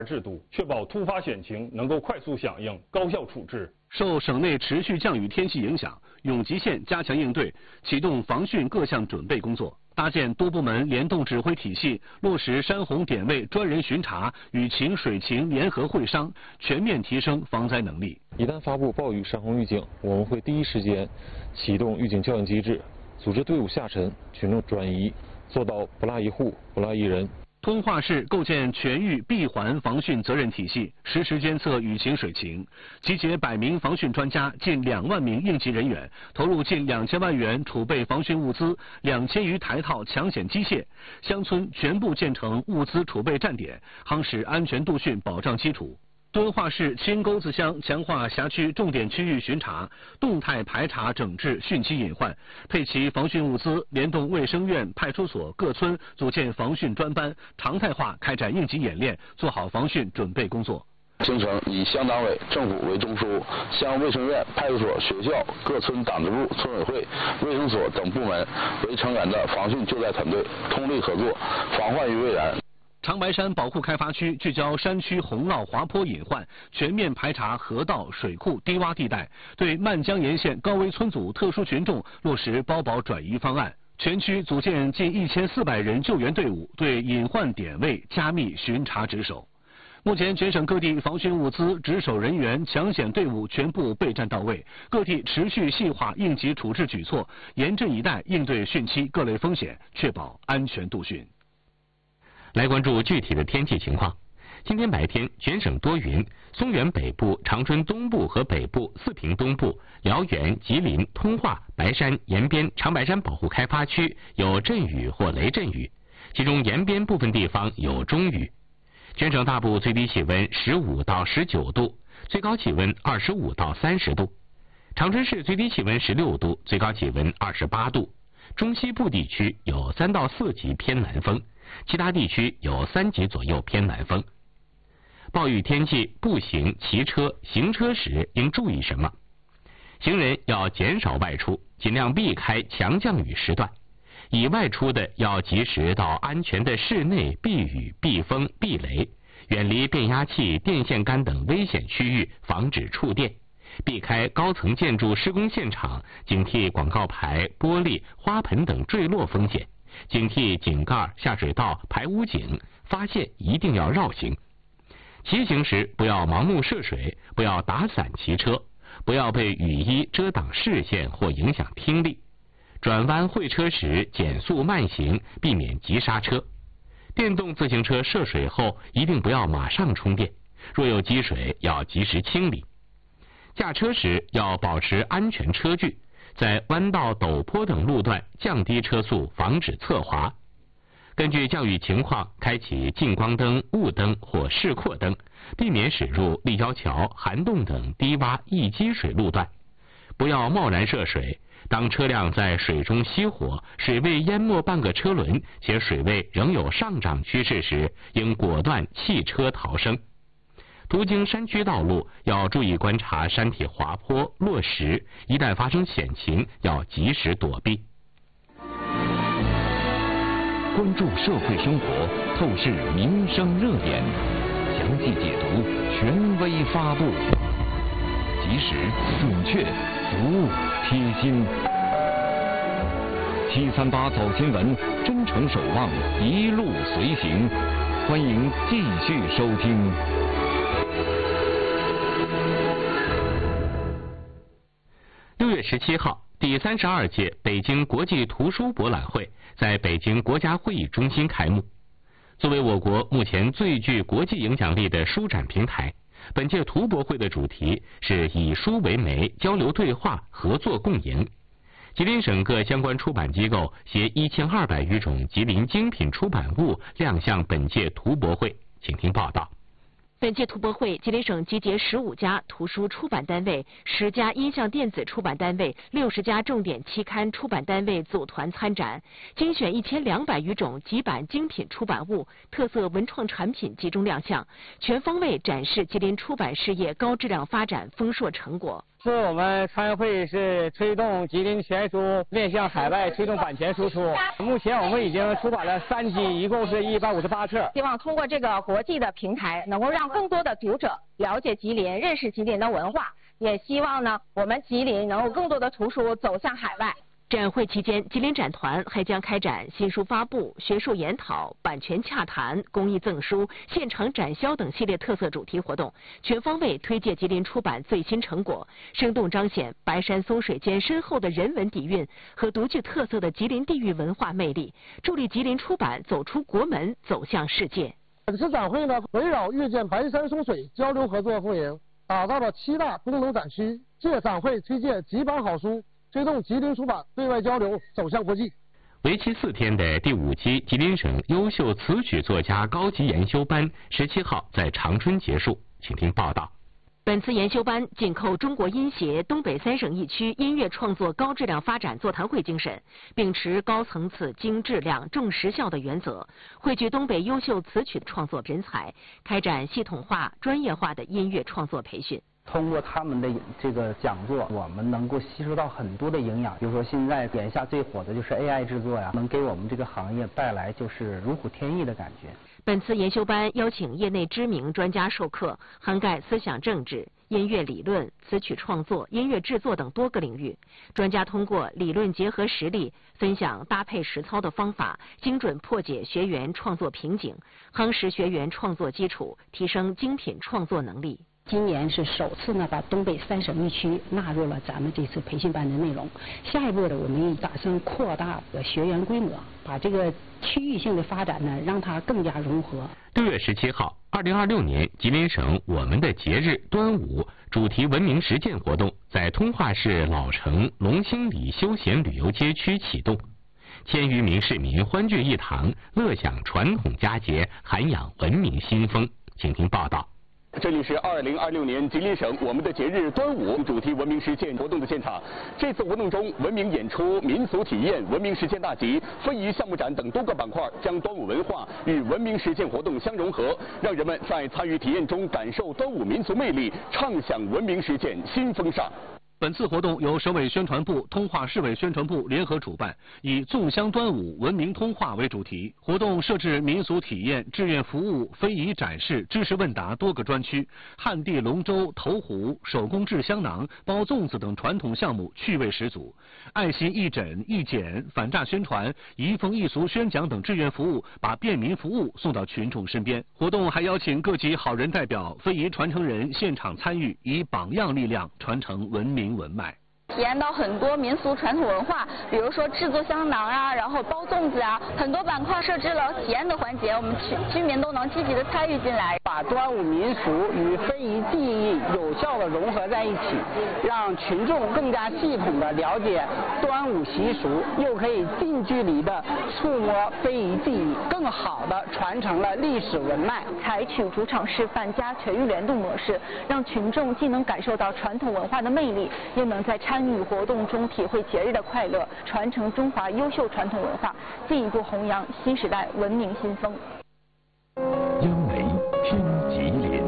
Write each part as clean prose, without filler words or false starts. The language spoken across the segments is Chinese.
制度，确保突发险情能够快速响应、高效处置。 受省内持续降雨天气影响，永吉县加强应对，启动防汛各项准备工作，搭建多部门联动指挥体系，落实山洪点位专人巡查、雨情水情联合会商，全面提升防灾能力。 一旦发布暴雨山洪预警，我们会第一时间启动预警教应机制，组织队伍下沉，群众转移，做到不落一户、不落一人。 通化市构建全域闭环防汛责任体系，实时监测雨情水情，集结100名防汛专家，近2万名应急人员，投入近2000万元储备防汛物资，2000余台套抢险机械，乡村全部建成物资储备站点，夯实安全度汛保障基础。敦化市青沟子乡强化辖区重点区域巡查，动态排查整治汛期隐患，配齐防汛物资，联动卫生院、派出所、各村组建防汛专班，常态化开展应急演练，做好防汛准备工作。 形成以乡党委、政府为中枢，乡卫生院、派出所、学校、各村党支部、村委会、卫生所等部门为成员的防汛救灾团队，通力合作，防患于未然。 长白山保护开发区聚焦山区洪涝滑坡隐患，全面排查河道、水库、低洼地带，对漫江沿线高危村组特殊群众落实包保转移方案。全区组建近1400人救援队伍，对隐患点位加密巡查值守。目前全省各地防汛物资、值守人员、抢险队伍全部备战到位，各地持续细化应急处置举措，严阵以待应对汛期各类风险，确保安全度汛。 来关注具体的天气情况。今天白天全省多云，松原北部、长春东部和北部、四平东部、辽源、吉林、通化、白山、延边、长白山保护开发区有阵雨或雷阵雨，其中延边部分地方有中雨。全省大部最低气温15到19度，最高气温25到30度。长春市最低气温16度，最高气温28度。中西部地区有3到4级偏南风，其他地区有3级左右偏南风。暴雨天气，步行、骑车、行车时应注意什么？行人要减少外出，尽量避开强降雨时段。已外出的要及时到安全的室内避雨、避风、避雷，远离变压器、电线杆等危险区域，防止触电。避开高层建筑施工现场，警惕广告牌、玻璃、花盆等坠落风险，警惕井盖、下水道、排污井，发现一定要绕行。骑行时不要盲目涉水，不要打伞骑车，不要被雨衣遮挡视线或影响听力。转弯会车时减速慢行，避免急刹车。电动自行车涉水后一定不要马上充电，若有积水要及时清理。驾车时要保持安全车距，在弯道、陡坡等路段降低车速，防止侧滑。根据降雨情况，开启近光灯、雾灯或示廓灯，避免驶入立交桥、涵洞等低洼易积水路段。不要贸然涉水，当车辆在水中熄火，水位淹没半个车轮，且水位仍有上涨趋势时，应果断弃车逃生。途经山区道路，要注意观察山体滑坡、落石，一旦发生险情，要及时躲避。 关注社会生活，透视民生热点，详细解读，权威发布，及时、准确，服务贴心。738早新闻，真诚守望，一路随行。欢迎继续收听。 6月17号，第32届北京国际图书博览会在北京国家会议中心开幕。作为我国目前最具国际影响力的书展平台，本届图博会的主题是以书为媒，交流对话，合作共赢。吉林省各相关出版机构携1200余种吉林精品出版物亮相本届图博会，请听报道。 本届图博会，吉林省集结15家图书出版单位、10家音像电子出版单位、60家重点期刊出版单位组团参展，精选1200余种极版精品出版物、特色文创产品集中亮相，全方位展示吉林出版事业高质量发展丰硕成果。 是我们创业会是推动吉林全书面向海外推动版权输出。目前我们已经出版了3集，一共是158册。 希望通过这个国际的平台，能够让更多的读者了解吉林，认识吉林的文化。也希望呢，我们吉林能够更多的图书走向海外。 展会期间，吉林展团还将开展新书发布、学术研讨、版权洽谈、公益赠书、现场展销等系列特色主题活动，全方位推介吉林出版最新成果，生动彰显白山松水间深厚的人文底蕴和独具特色的吉林地域文化魅力，助力吉林出版走出国门，走向世界。 本次展会呢，围绕遇见白山松水交流合作副营，打造了7大功能展区，借展会推介几版好书，推动吉林出版对外交流走向国际。 为期4天的第5期吉林省优秀词曲作家高级研修班17号在长春结束，请听报道。 本次研修班紧扣中国音协东北3省1区音乐创作高质量发展座谈会精神，秉持高层次、精质量、重实效的原则，汇聚东北优秀词曲创作人才，开展系统化、专业化的音乐创作培训。 通过他们的这个讲座，我们能够吸收到很多的营养。比如说，现在眼下最火的就是 AI 制作呀，能给我们这个行业带来就是如虎添翼的感觉。 本次研修班邀请业内知名专家授课，涵盖思想政治、音乐理论、词曲创作、音乐制作等多个领域。专家通过理论结合实例，分享搭配实操的方法，精准破解学员创作瓶颈，夯实学员创作基础，提升精品创作能力。 今年是首次呢，把东北3省1区纳入了咱们这次培训班的内容。下一步呢，我们也打算扩大学员规模，把这个区域性的发展呢，让它更加融合。 6月17号，2026年吉林省我们的节日端午主题文明实践活动在通化市老城龙兴里休闲旅游街区启动，1000余名市民欢聚一堂，乐享传统佳节，涵养文明新风。请听报道。 这里是2026年吉林省我们的节日端午主题文明实践活动的现场。这次活动中，文明演出、民俗体验、文明实践大集、非遗项目展等多个板块，将端午文化与文明实践活动相融合，让人们在参与体验中感受端午民俗魅力，畅享文明实践新风尚。 本次活动由省委宣传部、通化市委宣传部联合主办，以粽香端午、文明通化为主题。活动设置民俗体验、志愿服务、非遗展示、知识问答多个专区，汉地龙舟、投壶、手工制香囊、包粽子等传统项目趣味十足。爱心义诊、义检、反诈宣传、移风易俗宣讲等志愿服务，把便民服务送到群众身边。活动还邀请各级好人代表、非遗传承人现场参与，以榜样力量传承文明文脉。 体验到很多民俗传统文化，比如说制作香囊啊，然后包粽子啊，很多板块设置了体验的环节，我们居民都能积极的参与进来， 把端午民俗与非遗技艺有效的融合在一起，让群众更加系统的了解端午习俗，又可以近距离的触摸非遗技艺，更好的传承了历史文脉。 采取主场示范加全域联动模式，让群众既能感受到传统文化的魅力，又能在参与活动中体会节日的快乐，传承中华优秀传统文化，进一步弘扬新时代文明新风。 央媒听吉林。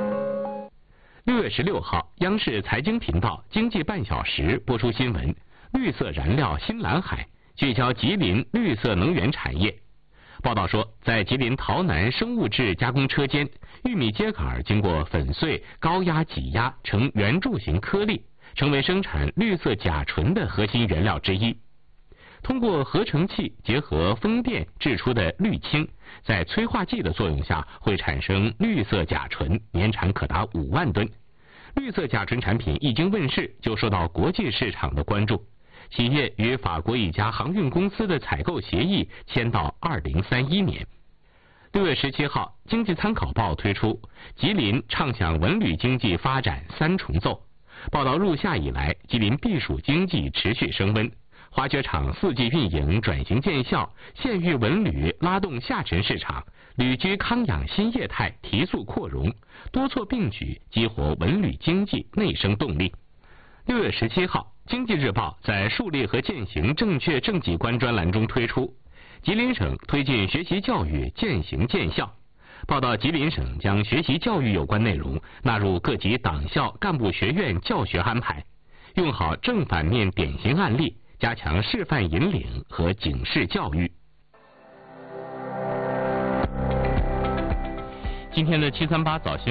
6月16号，央视财经频道经济半小时播出新闻：绿色燃料新蓝海，聚焦吉林绿色能源产业。报道说，在吉林洮南生物质加工车间，玉米秸秆经过粉碎、高压挤压成圆柱形颗粒，成为生产绿色甲醇的核心原料之一。通过合成器结合风电制出的氯氢，在催化剂的作用下会产生绿色甲醇，年产可达5万吨。绿色甲醇产品一经问世，就受到国际市场的关注。企业与法国一家航运公司的采购协议签到2031年。6月17号，经济参考报推出吉林畅享文旅经济发展3重奏。报道入夏以来，吉林避暑经济持续升温，滑雪场4季运营转型见效，县域文旅拉动下沉市场，旅居康养新业态提速扩容，多措并举激活文旅经济内生动力。6月17号，经济日报在树立和践行正确政绩观专栏中推出吉林省推进学习教育渐行渐效， 报道吉林省将学习教育有关内容纳入各级党校干部学院教学安排，用好正反面典型案例，加强示范引领和警示教育。今天的738早新闻。